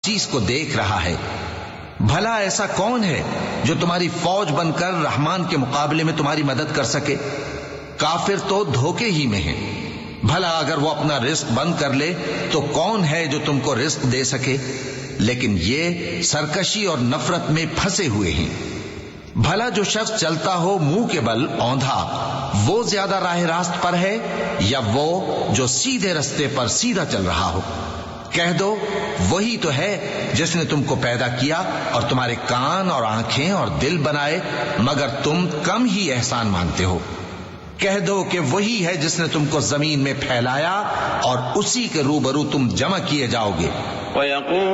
चीज को देख रहा है। भला ऐसा कौन है जो तुम्हारी फौज बनकर रहमान के मुकाबले में तुम्हारी मदद कर सके? काफिर तो धोखे ही में है। भला अगर वो अपना रिस्क बंद कर ले तो कौन है जो तुमको रिस्क दे सके? लेकिन ये सरकशी और नफरत में फंसे हुए हैं। भला जो शख्स चलता हो मुंह के बल औंधा, वो ज्यादा राह रास्त पर है या वो जो सीधे रास्ते पर सीधा चल रहा हो? कह दो, वही तो है जिसने तुमको पैदा किया और तुम्हारे कान और आंखें और दिल बनाए, मगर तुम कम ही एहसान मानते हो। कह दो कि वही है जिसने तुमको जमीन में फैलाया और उसी के रूबरू तुम जमा किए जाओगे।